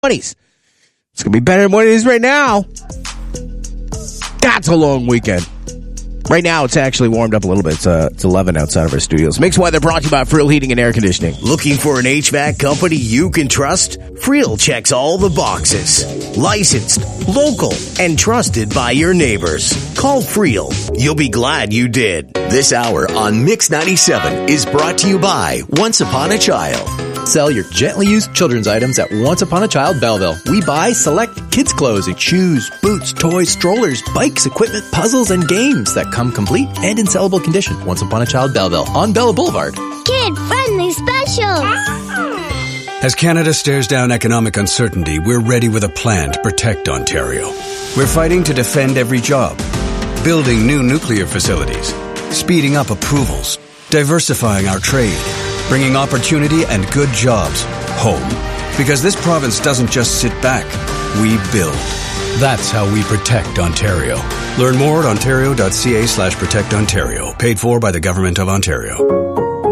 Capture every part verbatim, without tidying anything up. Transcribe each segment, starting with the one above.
twenties. It's going to be better than what it is right now. That's a long weekend. Right now, it's actually warmed up a little bit. It's, uh, it's eleven outside of our studios. Mixed Weather brought to you by Friel Heating and Air Conditioning. Looking for an H V A C company you can trust? Friel checks all the boxes. Licensed, local, and trusted by your neighbors. Call Friel. You'll be glad you did. This hour on Mix ninety-seven is brought to you by Once Upon a Child. Sell your gently used children's items at Once Upon a Child Belleville. We buy select kids' clothes and shoes, boots, toys, strollers, bikes, equipment, puzzles, and games that come complete and in sellable condition. Once Upon a Child Belleville on Bella Boulevard. Kid-friendly special. As Canada stares down economic uncertainty, we're ready with a plan to protect Ontario. We're fighting to defend every job, building new nuclear facilities, speeding up approvals, diversifying our trade, bringing opportunity and good jobs home. Because this province doesn't just sit back, we build. That's how we protect Ontario. Learn more at ontario.ca slash protect Ontario. Paid for by the Government of Ontario.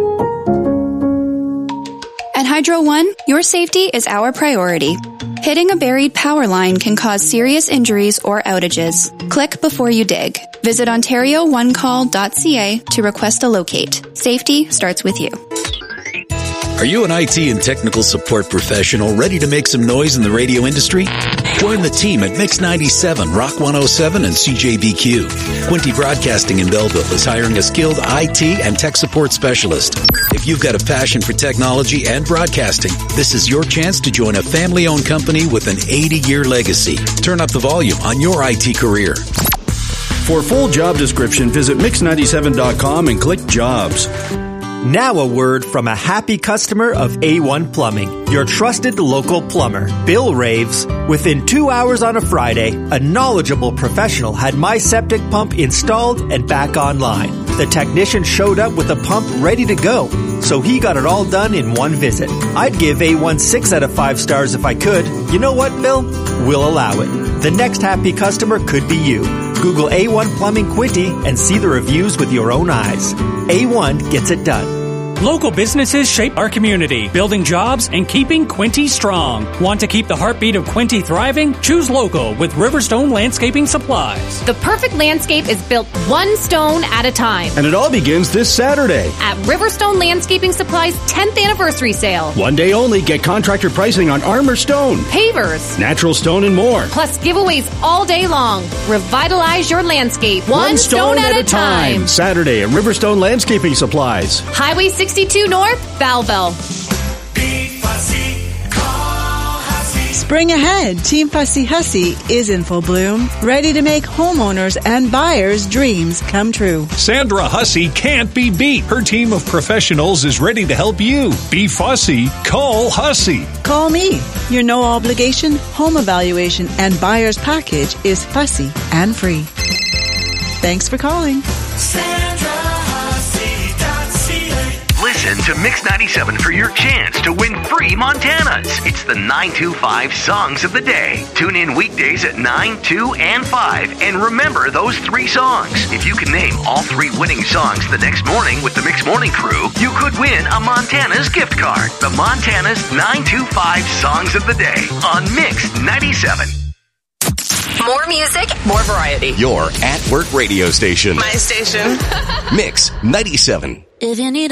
At Hydro One, your safety is our priority. Hitting a buried power line can cause serious injuries or outages. Click before you dig. Visit ontario one call dot c a to request a locate. Safety starts with you. Are you an I T and technical support professional ready to make some noise in the radio industry? Join the team at Mix ninety-seven, Rock one oh seven, and C J B Q. Quinte Broadcasting in Belleville is hiring a skilled I T and tech support specialist. If you've got a passion for technology and broadcasting, this is your chance to join a family-owned company with an eighty-year legacy. Turn up the volume on your I T career. For full job description, visit mix ninety-seven dot com and click Jobs. Now a word from a happy customer of A one Plumbing, your trusted local plumber. Bill raves, within two hours on a Friday, a knowledgeable professional had my septic pump installed and back online. The technician showed up with the pump ready to go, so he got it all done in one visit. I'd give A one six out of five stars if I could. You know what, Bill? We'll allow it. The next happy customer could be you. Google A one Plumbing Quinte and see the reviews with your own eyes. A one gets it done. Local businesses shape our community, building jobs and keeping Quinte strong. Want to keep the heartbeat of Quinte thriving? Choose local with Riverstone Landscaping Supplies. The perfect landscape is built one stone at a time. And it all begins this Saturday at Riverstone Landscaping Supplies tenth anniversary sale. One day only, get contractor pricing on Armor Stone, pavers, natural stone, and more. Plus giveaways all day long. Revitalize your landscape one, one stone, stone at, at a time. time. Saturday at Riverstone Landscaping Supplies. Highway sixty-two North, Belleville. Spring ahead, Team Fussy Hussy is in full bloom, ready to make homeowners and buyers' dreams come true. Sandra Hussy can't be beat. Her team of professionals is ready to help you. Be fussy. Call Hussy. Call me. Your no-obligation home evaluation and buyer's package is fussy and free. Thanks for calling. Sandra Listen to Mix ninety-seven for your chance to win free Montanas. It's the nine two five Songs of the Day. Tune in weekdays at nine, two, and five. And remember those three songs. If you can name all three winning songs the next morning with the Mix Morning Crew, you could win a Montana's gift card. The Montana's nine two five Songs of the Day on Mix ninety-seven. More music, more variety. Your at-work radio station. My station. Mix ninety-seven. If you need